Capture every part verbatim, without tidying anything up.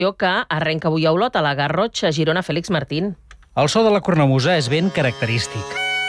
que arrenca avui a Olot, a la Garrotxa, a Girona. Fèlix Martín. El so de la cornamusa és ben característic.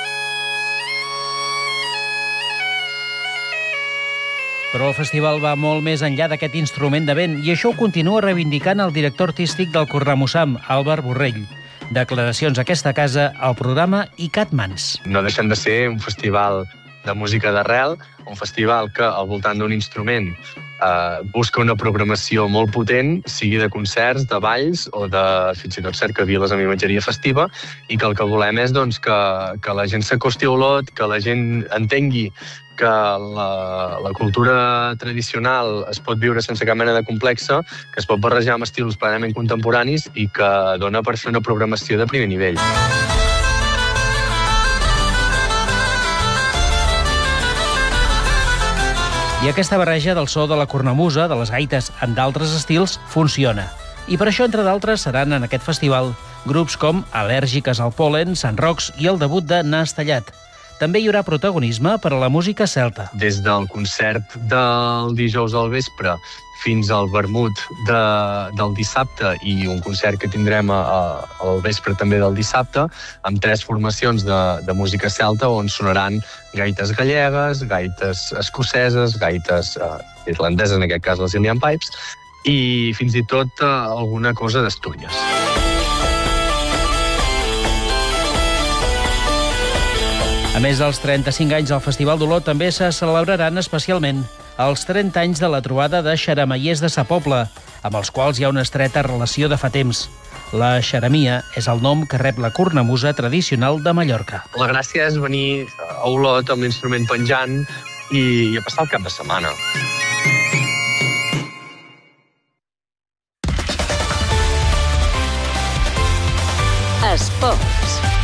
Però el festival va molt més enllà d'aquest instrument de vent i això ho continua reivindicant el director artístic del Cornamusam, Àlvar Borrell. Declaracions a aquesta casa al programa ICAT Mans. No deixen de ser un festival de música d'arrel, un festival que al voltant d'un instrument eh, busca una programació molt potent, sigui de concerts, de balls o de fins i tot cercaviles amb imatgeria festiva, i que el que volem és doncs, que, que la gent s'acosti a Olot, que la gent entengui que la, la cultura tradicional es pot viure sense cap mena de complexa, que es pot barrejar amb estils plenament contemporanis i que dona per fer una programació de primer nivell. I aquesta barreja del so de la cornamusa, de les gaites amb d'altres estils, funciona. I per això, entre d'altres, seran en aquest festival grups com Al·lèrgiques al pol·len, Sant Rocs i el debut de Nas Tallat. També hi haurà protagonisme per a la música celta. Des del concert del dijous al vespre fins al vermut de, del dissabte i un concert que tindrem a, a, al vespre també del dissabte, amb tres formacions de, de música celta on sonaran gaites gallegues, gaites escoceses, gaites eh, irlandeses, en aquest cas les Ilian Pipes, i fins i tot eh, alguna cosa d'Astúries. A més dels trenta-cinc anys del Festival d'Olot, també se celebraran especialment els trenta anys de la trobada de xerameiers de Sa Pobla, amb els quals hi ha una estreta relació de fa temps. La xeremia és el nom que rep la cornamusa tradicional de Mallorca. La gràcia és venir a Olot amb l'instrument penjant i, i a passar el cap de setmana. Esports.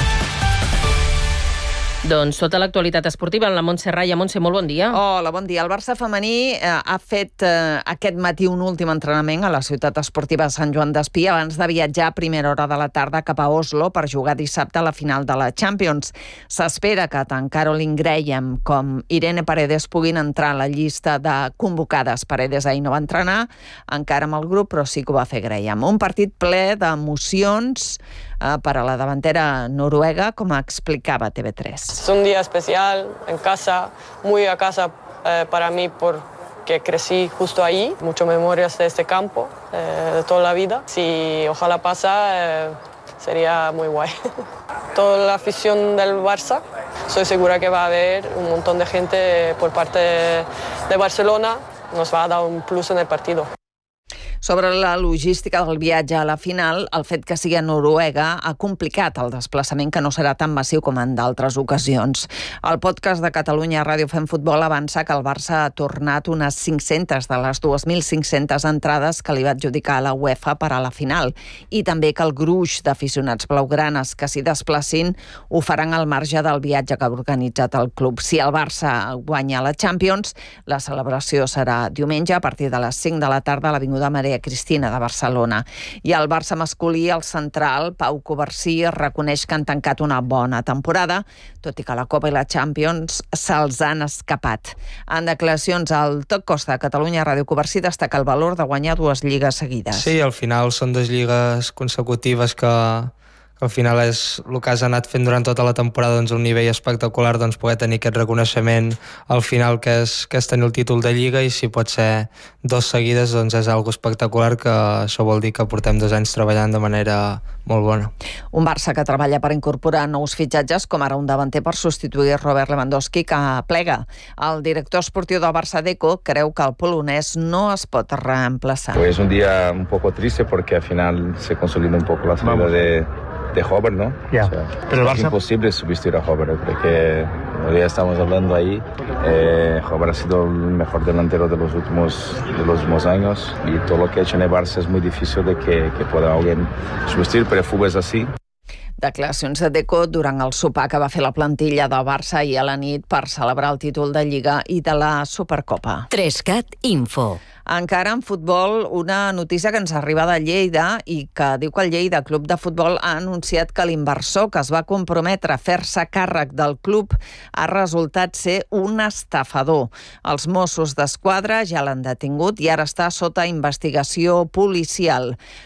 Doncs tota l'actualitat esportiva en la Montse Raya. Montse, molt bon dia. Hola, bon dia. El Barça femení eh, ha fet eh, aquest matí un últim entrenament a la ciutat esportiva de Sant Joan d'Espí abans de viatjar a primera hora de la tarda cap a Oslo per jugar dissabte a la final de la Champions. S'espera que tant Caroline Graham com Irene Paredes puguin entrar a la llista de convocades. Paredes ahir no va entrenar encara amb el grup, però sí que ho va fer Graham. Un partit ple d'emocions eh, per a la davantera noruega, com explicava T V tres. Es un día especial en casa, muy a casa eh, para mí porque crecí justo ahí. Muchas memorias de este campo, eh, de toda la vida. Si ojalá pasa, eh, sería muy guay. Toda la afición del Barça, estoy segura que va a haber un montón de gente por parte de, de Barcelona. Nos va a dar un plus en el partido. Sobre la logística del viatge a la final, el fet que sigui a Noruega ha complicat el desplaçament, que no serà tan massiu com en d'altres ocasions. El podcast de Catalunya Ràdio Fem Futbol avança que el Barça ha tornat unes cinc-centes de les dos mil cinc-centes entrades que li va adjudicar a la UEFA per a la final, i també que el gruix d'aficionats blaugranes que s'hi desplacin ho faran al marge del viatge que ha organitzat el club. Si el Barça guanya la Champions, la celebració serà diumenge a partir de les cinc de la tarda a l'Avinguda Maria Cristina de Barcelona. I el Barça masculí, el central, Pau Covarsí, reconeix que han tancat una bona temporada, tot i que la Copa i la Champions se'ls han escapat. En declaracions al Tot Costa de Catalunya Ràdio, Covarsí destaca el valor de guanyar dues lligues seguides. Sí, al final són dues lligues consecutives que al final és el que has anat fent durant tota la temporada, doncs un nivell espectacular, doncs poder tenir aquest reconeixement al final que és, que és tenir el títol de Lliga, i si pot ser dos seguides doncs és algo espectacular, que això vol dir que portem dos anys treballant de manera molt bona. Un Barça que treballa per incorporar nous fitxatges, com ara un davanter per substituir Robert Lewandowski, que plega. El director esportiu del Barça, Deco, creu que el polonès no es pot reemplaçar. Pues un día un poco triste porque al final se consolida un poco la salida de de Hover, ¿no? Yeah. O sea, Pero el es Barça... imposible sustituir a Hover, porque ya estamos hablando ahí. Eh, Hover ha sido el mejor delantero de los últimos de los últimos años, y todo lo que ha hecho en el Barça es muy difícil de que, que pueda alguien sustituir, pero el fútbol es así. Declaracions de Deco durant el sopar que va fer la plantilla del Barça ahir a la nit per celebrar el títol de Lliga i de la Supercopa. tres cat Info. Encara en futbol, una notícia que ens arriba de Lleida i que diu que el Lleida Club de Futbol ha anunciat que l'inversor que es va comprometre a fer-se càrrec del club ha resultat ser un estafador. Els Mossos d'Esquadra ja l'han detingut i ara està sota investigació policial.